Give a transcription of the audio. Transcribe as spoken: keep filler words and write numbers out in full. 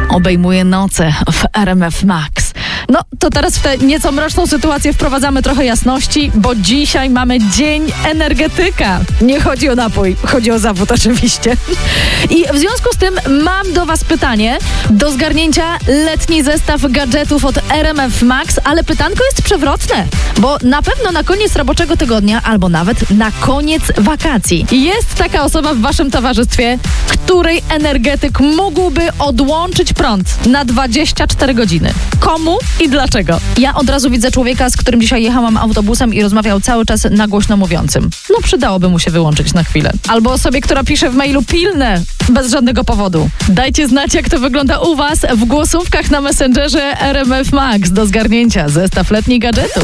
obejmuje noce w R M F Max. No to teraz w tę nieco mroczną sytuację wprowadzamy trochę jasności, bo dzisiaj mamy Dzień Energetyka. Nie chodzi o napój, chodzi o zawód oczywiście. I w związku z tym mam do was pytanie do zgarnięcia letni zestaw gadżetów od R M F Max, ale pytanko jest przewrotne, bo na pewno na koniec roboczego tygodnia albo nawet na koniec wakacji jest taka osoba w waszym towarzystwie, której energetyk mógłby odłączyć prąd na dwadzieścia cztery godziny. Komu i dlaczego? Ja od razu widzę człowieka, z którym dzisiaj jechałam autobusem i rozmawiał cały czas na głośno mówiącym. No przydałoby mu się wyłączyć na chwilę. Albo osobie, która pisze w mailu pilne, bez żadnego powodu. Dajcie znać, jak to wygląda u was w głosówkach na Messengerze R M F Max. Do zgarnięcia zestaw letnich gadżetów.